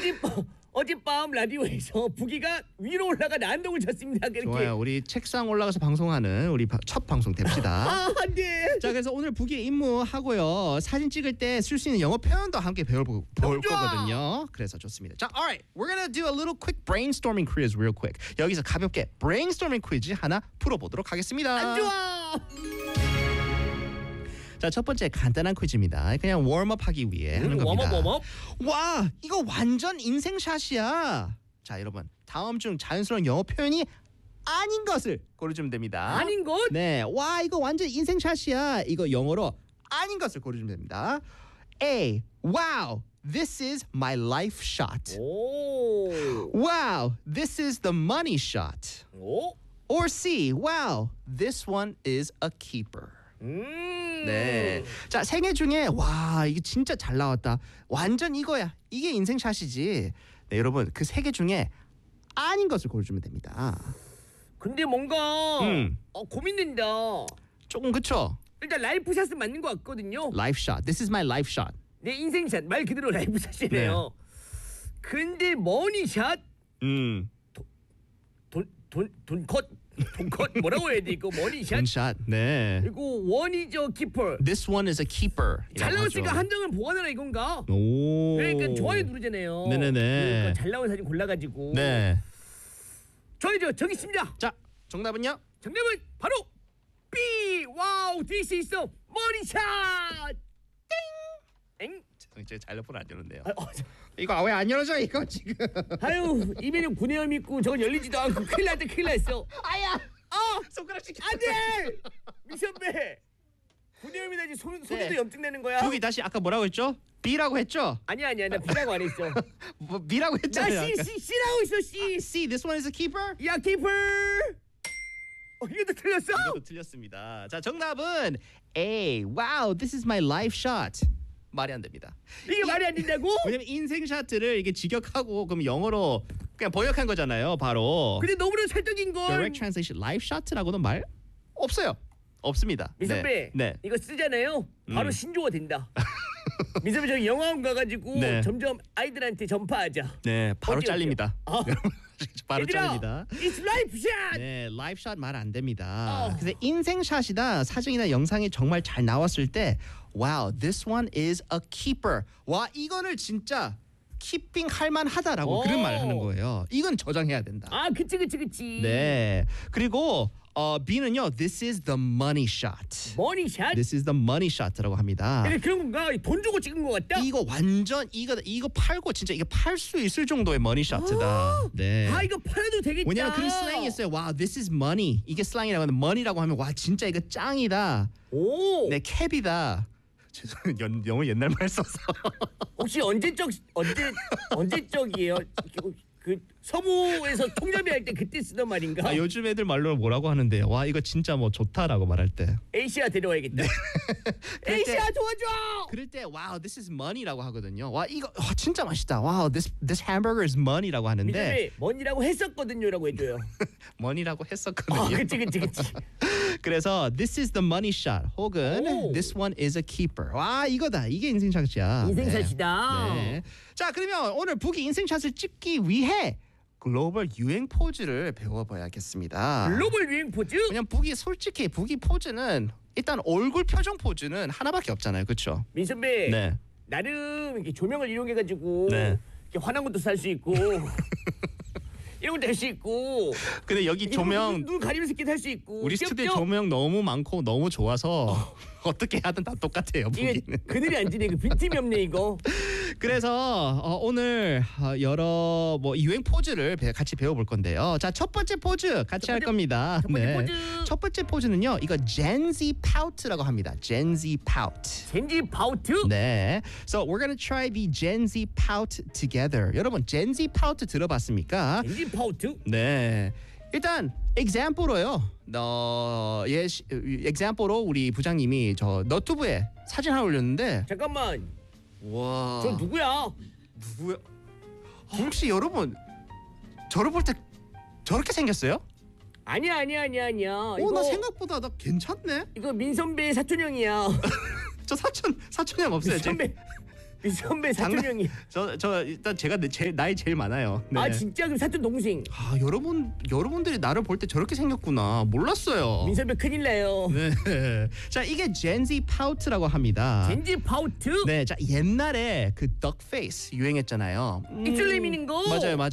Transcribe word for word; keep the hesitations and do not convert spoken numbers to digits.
어젯밤 어젯밤 라디오에서 부기가 위로 올라가 난동을 쳤습니다. 그렇게. 좋아요. 우리 책상 올라가서 방송하는 우리 바, 첫 방송 됩시다. 아, 안 돼. 자, 그래서 오늘 부기의 임무하고요. 사진 찍을 때 쓸 수 있는 영어 표현도 함께 배워볼 볼 거거든요. 그래서 좋습니다. 자, alright. We're gonna do a little quick brainstorming quiz real quick. 여기서 가볍게 brainstorming quiz 하나 풀어보도록 하겠습니다. 안 좋아. 자, 첫 번째 간단한 퀴즈입니다. 그냥 웜업 하기 위해 하는 음, 겁니다. 웜업 웜업. 와, 이거 완전 인생샷이야. 자, 여러분 다음 중 자연스러운 영어 표현이 아닌 것을 고르시면 됩니다. 아닌 것? 네, 와 이거 완전 인생샷이야. 이거 영어로 아닌 것을 고르시면 됩니다. A. Wow, this is my life shot. 오. Wow, this is the money shot. 오. Or C. Wow, this one is a keeper. 음. 네. 자, 세 개 중에 와, 이게 진짜 잘 나왔다. 완전 이거야. 이게 인생샷이지. 네, 여러분 그 세 개 중에 아닌 것을 고르시면 됩니다. 근데 뭔가 음. 어, 고민된다. 조금 그쵸? 일단 라이프샷은 맞는 것 같거든요. Life shot. This is my life shot. 내 인생샷 말 그대로 라이프샷이네요. 근데 머니샷 음. 돈 돈 돈컷 돈컷 뭐라고 해야 돼 이거 머니샷 샷. 네. 그리고 원이죠 키퍼. This one is a keeper. 잘 나왔으니까 한정을 보관하라 이건가? 오. 그러니까 좋아요 누르잖아요. 네네네. 그러니까 잘 나온 사진 골라가지고. 네. 좋아요 정있습니다 자, 정답은요? 정답은 바로 B. 와우, this is a 머니샷. 땡. 엥? 제 잘려폰 안 열었네요. 아, 어, 이거 왜 안 열어져 이거 지금? 아유 입에는 구내염 있고 저건 열리지도 않고 큰일 났다 큰일 났어. 아야. 아 손가락씩. 안돼 미선배 구내염이 나지 소, 소리도 네. 염증 내는 거야. 보기 다시 아까 뭐라고 했죠? B라고 했죠? 아니야 아니야 나 B라고 안 했어. 뭐 B라고 나 했잖아요. C C C라고 있어 C. C. This one is a keeper. 야 키퍼. 어 이것도 틀렸어? 이것도 틀렸습니다. 자, 정답은 A. Wow, this is my life shot. 말이 안 됩니다. 이게 말이 안 된다고? 왜냐면 인생 샷을 이게 직역하고 그럼 영어로 그냥 번역한 거잖아요. 바로. 근데 너무나 찰떡인 걸. Direct translation life shot라고는 말 없어요. 없습니다. 미선배 네. 네. 이거 쓰잖아요. 바로 음. 신조어 된다. 미선배 저기 영화관 가가지고 네. 점점 아이들한테 전파하자. 네, 바로 어때요? 잘립니다. 아. 바로 얘들아, 잘립니다. It's life shot. 네, 라이프 샷 말 안 됩니다. 어. 근데 인생 샷이다 사진이나 영상이 정말 잘 나왔을 때, wow, this one is a keeper. 와, 이거를 진짜 키핑 할 만하다라고 오. 그런 말을 하는 거예요. 이건 저장해야 된다. 아 그치 그치 그치. 네, 그리고 어, B는요, this is the money shot. 머니샷. This is the money shot라고 합니다. 근데 그런 건가? 돈 주고 찍은 것 같다. 이거 완전 이거 이거 팔고 진짜 이거 팔 수 있을 정도의 머니 샷이다. 네. 아 이거 팔아도 되겠다. 왜냐면 그런 슬랭이 있어요. 와, this is money. 이게 슬랭이라고 하면 money라고 하면 와 진짜 이거 짱이다. 오. 네, 캡이다. 죄송해요. 연- 영어 옛날 말 써서. 혹시 언제적 언제 언제적이에요? 그, 그 서부에서 통잡이 할 때 그때 쓰던 말인가? 아, 요즘 애들 말로 뭐라고 하는데 와 이거 진짜 뭐 좋다라고 말할 때. 에이시아 데려와야겠다. 그럴 때- 에이시아 도와줘. 그럴 때 wow, this is money라고 하거든요. 와 이거 와, 진짜 맛있다. wow, this this hamburger is money라고 하는데 미선배 뭔이라고 했었거든요라고 해줘요. money라고 했었거든요. 아 그치 그치 그치. 그래서 this is the money shot 혹은 오. this one is a keeper. 와 이거다. 이게 인생샷이야. 인생샷이다. 네. 네. 자, 그러면 오늘 부기 인생샷을 찍기 위해 글로벌 유행 포즈를 배워봐야겠습니다. 글로벌 유행 포즈? 그냥 부기 솔직히 부기 포즈는 일단 얼굴 표정 포즈는 하나밖에 없잖아요, 그렇죠? 민선배 네. 나름 이렇게 조명을 이용해가지고 네. 이렇게 화난 것도 살 수 있고 이런 것도 할 수 있고 근데 여기 조명 눈, 눈 가리면서 이렇게 할 수 있고 우리 귀엽죠? 스튜디오 조명 너무 많고 너무 좋아서 어떻게 하든 다 똑같아요, 이게 부기는. 그늘이 안 지네. 그 빈틈이 없네 이거. 그래서 어, 오늘 어, 여러 뭐 유행 포즈를 배- 같이 배워볼 건데요. 자, 첫 번째 포즈 같이 첫 할 번째- 겁니다. 첫 번째 포즈. 첫 번째 포즈는요, 이거 Gen Z pout라고 합니다. Gen Z pout. 젠지 바우트. 네. So we're gonna try the Gen Z pout together. 여러분, Gen Z pout 들어봤습니까? 젠지 바우트. 네. 일단 example로요. 어, 예, 시- example로 우리 부장님이 저 너튜브에 사진 하나 올렸는데, 잠깐만. 와. 저 누구야? 누구야? 혹시 여러분 저를 볼 때 저렇게 생겼어요? 아니야 아니야 아니야 아니야. 어, 나 생각보다 나 괜찮네. 이거 민선배 사촌 형이야. 저 사촌 사촌형 없어요. 제- 민선배 이 선배 사촌 장난- 형이. 저, 저 일단 제가 내- 제일 나이 제일 많아요. 네. 아 진짜 그럼 사촌 동생. 아, 여러분 여러분들이 나를 볼 때 저렇게 생겼구나. 몰랐어요. 민선배 큰일 나요. 네. 자, 이게 Gen Z 파우트라고 합니다. 젠지 파우트. 네, 자 옛날에 그 덕 페이스 유행했잖아요. 음, 입술 내미는 거. 맞아요, 맞아요.